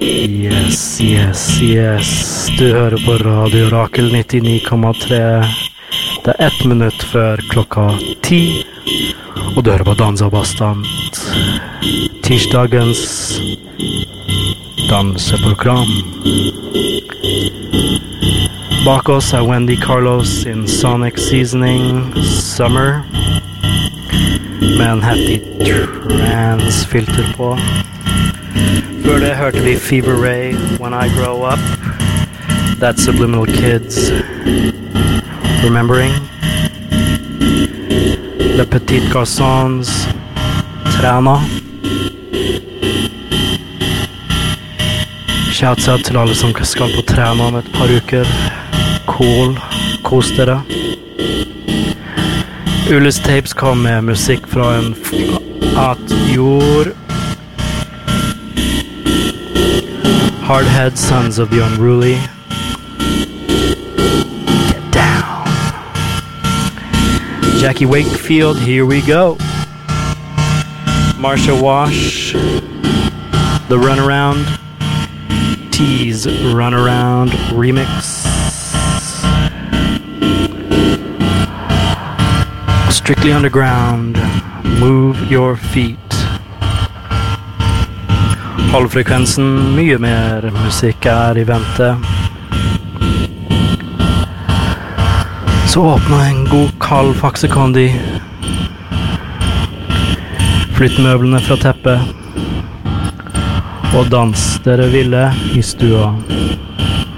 Yes, yes, yes. Du hører på Radio Rakel 99,3. Det 1 minutt før klokka 10. Og du hører på Dansa Bastant. Tirsdagens danseprogram. Bak oss Wendy Carlos in Sonic Seasoning Summer. Med en heftig trance-filter på. Før det hørte vi Fever Ray, When I Grow Up. That's Subliminal Kids. Remembering. Le Petit Garçons, Træna. Shouts out til alle som skal på Træna om et par uker. Cool, kos dere. Ulis Tapes kom med musikk fra en flat jord. Hardhead, Sons of the Unruly. Get down. Jackie Wakefield, Here We Go. Marsha Wash, The Runaround. Tease, Runaround Remix. Strictly Underground, Move Your Feet. Halvfrekvensen, mye mer musikk I vente. Så åpna en god kald faksekondi. Flytt møblene fra teppet. Og dans dere ville I stua.